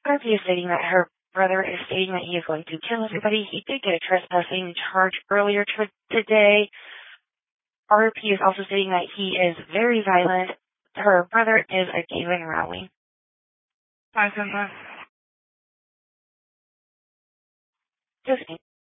RP is stating that her brother is stating that he is going to kill everybody. He did get a trespassing charge earlier today. RP is also stating that he is very violent. Her brother is a Galen Rowley. 575. Just